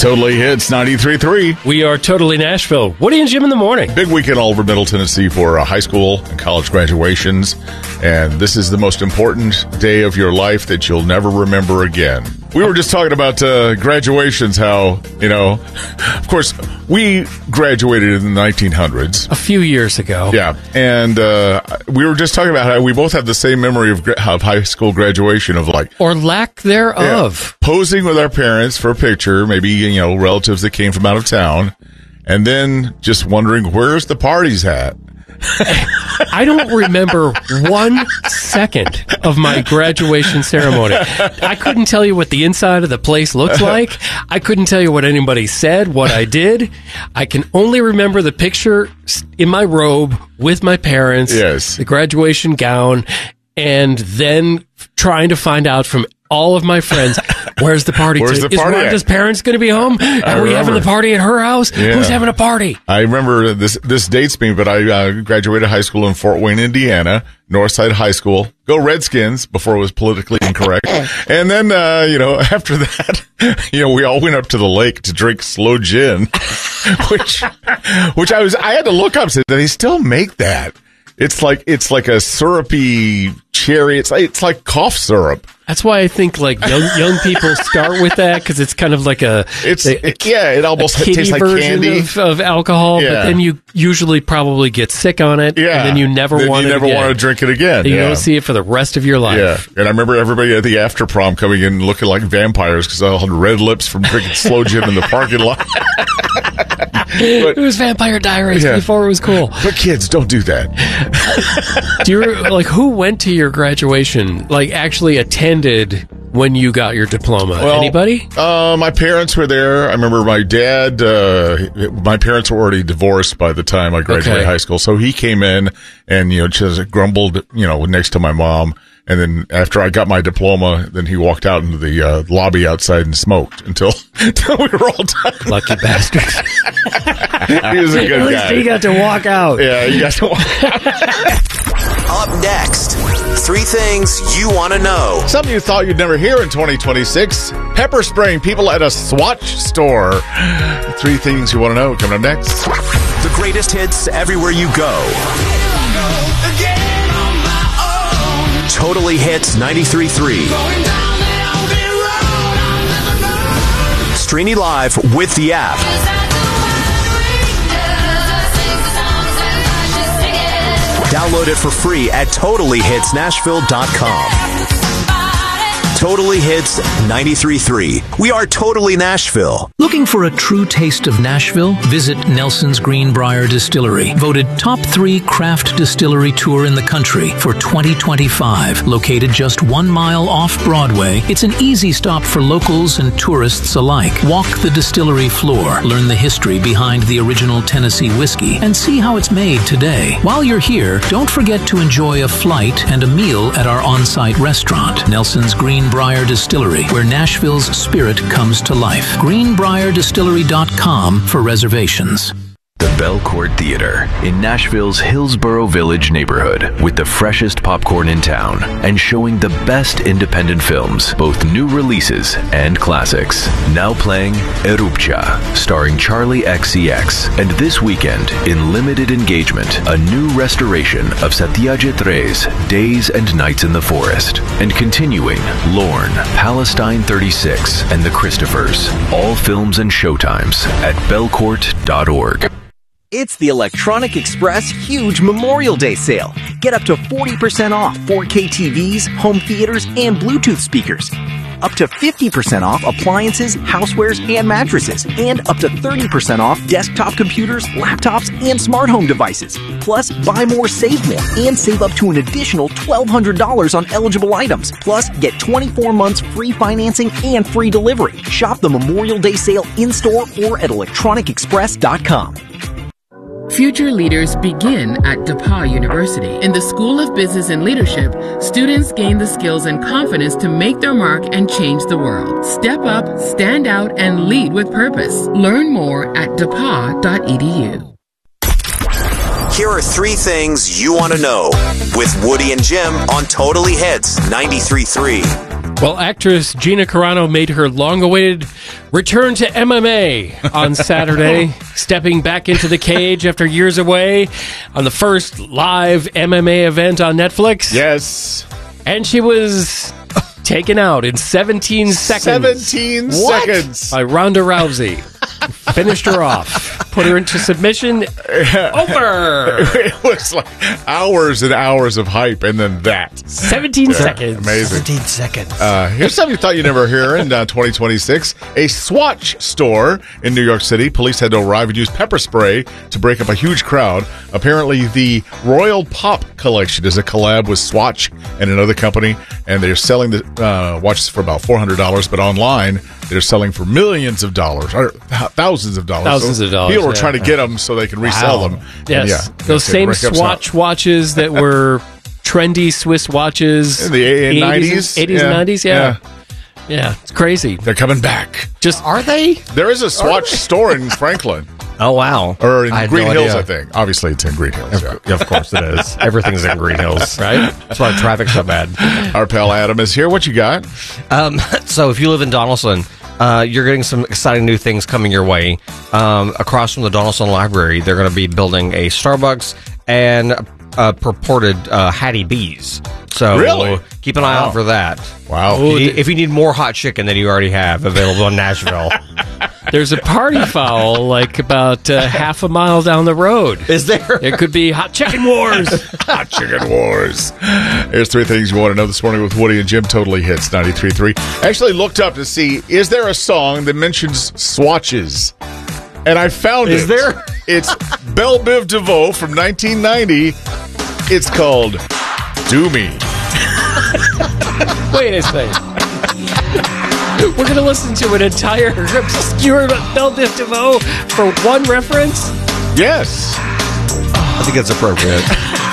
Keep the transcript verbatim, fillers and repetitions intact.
Totally Hits ninety-three point three. We are Totally Nashville. Woody and Jim in the morning. Big weekend all over Middle Tennessee for uh, high school and college graduations. And this is the most important day of your life that you'll never remember again. We were just talking about uh, graduations, how, you know, of course, we graduated in the nineteen hundreds. A few years ago. Yeah. And uh, we were just talking about how we both have the same memory of, gra- of high school graduation of like... Or lack thereof. Yeah, posing with our parents for a picture, maybe, you know, relatives that came from out of town, and then just wondering, where's the parties at? I don't remember one second of my graduation ceremony. I couldn't tell you what the inside of the place looks like. I couldn't tell you what anybody said, what I did. I can only remember the picture in my robe with my parents, yes, the graduation gown, and then trying to find out from all of my friends, where's the party? Where's to? the party? Is Rhonda's parents going to be home? Are I we remember. having the party at her house? Yeah. Who's having a party? I remember this. This dates me, but I uh, graduated high school in Fort Wayne, Indiana, Northside High School. Go Redskins! Before it was politically incorrect. And then, uh, you know, after that, you know, we all went up to the lake to drink slow gin, which, which I was. I had to look up. Said, do they still make that? It's like it's like a syrupy cherry. It's like, it's like cough syrup. That's why I think like young young people start with that, because it's kind of like a it's a, it, yeah it almost a tastes like version candy of, of alcohol, yeah. but then you usually probably get sick on it, yeah, and then you never then want you it never again. want to drink it again. You yeah. don't see it for the rest of your life. Yeah, and I remember everybody at the after prom coming in looking like vampires because I all had red lips from drinking slow gin in the parking lot. But, it was Vampire Diaries yeah. before it was cool. But kids, don't do that. Do you like who went to your graduation? Like actually attended when you got your diploma? Well, Anybody? Uh, my parents were there. I remember my dad. Uh, my parents were already divorced by the time I graduated Okay. high school, so he came in and you know just grumbled, you know, next to my mom. And then after I got my diploma, then he walked out into the uh, lobby outside and smoked until, until we were all done. Lucky bastard. He was a good At least guy. he got to walk out. Yeah, he got to walk out. Up next, three things you want to know. Something you thought you'd never hear in twenty twenty-six. Pepper spraying people at a Swatch store. Three things you want to know coming up next. The greatest hits everywhere you go. Totally Hits ninety-three point three. Streaming live with the app. Download it for free at totally hits nashville dot com. Totally Hits ninety-three point three. We are Totally Nashville. Looking for a true taste of Nashville? Visit Nelson's Greenbrier Distillery, voted top three craft distillery tour in the country for twenty twenty-five. Located just one mile off Broadway, it's an easy stop for locals and tourists alike. Walk the distillery floor, learn the history behind the original Tennessee whiskey, and see how it's made today. While you're here, don't forget to enjoy a flight and a meal at our on-site restaurant, Nelson's Greenbrier Distillery, where Nashville's spirit comes to life. greenbrier distillery dot com for reservations. The Belcourt Theater in Nashville's Hillsborough Village neighborhood, with the freshest popcorn in town and showing the best independent films, both new releases and classics. Now playing Erupcja, starring Charlie X C X, and this weekend in limited engagement, a new restoration of Satyajit Ray's Days and Nights in the Forest, and continuing Lorne, Palestine thirty-six, and The Christophers. All films and showtimes at belcourt dot org. It's the Electronic Express huge Memorial Day sale. Get up to forty percent off four K T Vs, home theaters, and Bluetooth speakers. Up to fifty percent off appliances, housewares, and mattresses. And up to thirty percent off desktop computers, laptops, and smart home devices. Plus, buy more, save more, and save up to an additional twelve hundred dollars on eligible items. Plus, get twenty-four months free financing and free delivery. Shop the Memorial Day sale in-store or at electronic express dot com. Future leaders begin at DePauw University. In the School of Business and Leadership, students gain the skills and confidence to make their mark and change the world. Step up, stand out, and lead with purpose. Learn more at d e p a w dot e d u. Here are three things you want to know with Woody and Jim on Totally Hits ninety-three point three. Well, actress Gina Carano made her long-awaited return to M M A on Saturday, stepping back into the cage after years away on the first live M M A event on Netflix. Yes. And she was taken out in seventeen seconds. seventeen What? seconds. By Ronda Rousey. Finished her off. Put her into submission. Over. It was like hours and hours of hype, and then that. seventeen Yeah, seconds. Amazing. seventeen seconds. Uh, here's something you thought you'd never hear in uh, twenty twenty-six. A Swatch store in New York City. Police had to arrive and use pepper spray to break up a huge crowd. Apparently, the Royal Pop collection is a collab with Swatch and another company, and they're selling the uh, watches for about four hundred dollars, but online they're selling for millions of dollars, or thousands of dollars. Thousands So of dollars, People were yeah. trying to get them so they can resell Wow. them. Yes. And yeah, Those they same break up Swatch some- watches that were trendy Swiss watches In the eighties, nineties? eighties Yeah. and nineties. Yeah. Yeah. It's crazy. They're coming back. Just Are they? There is a Swatch store in Franklin. Oh, wow. Or in I had Green no Hills, idea. I think. Obviously, it's in Green Hills. Yeah. Yeah, of course it is. Everything's in Green Hills. right. That's why the traffic's so bad. Our pal Adam is here. What you got? Um, so if you live in Donaldson, uh, you're getting some exciting new things coming your way. Um, across from the Donaldson Library, they're going to be building a Starbucks and uh, purported uh, Hattie B's. So Really? keep an eye Wow. out for that. Wow. If you- if you need more hot chicken than you already have available in Nashville. There's a party foul like about uh, half a mile down the road. Is there? It could be Hot Chicken Wars. Hot Chicken Wars. Here's three things you want to know this morning with Woody and Jim. Totally Hits ninety-three point three. I actually looked up to see, is there a song that mentions swatches? And I found it. Is there? It's Belle Biv DeVoe from nineteen ninety. It's called Do Me. Wait a second. We're going to listen to an entire obscure Belle Biv DeVoe for one reference? Yes. I think that's appropriate.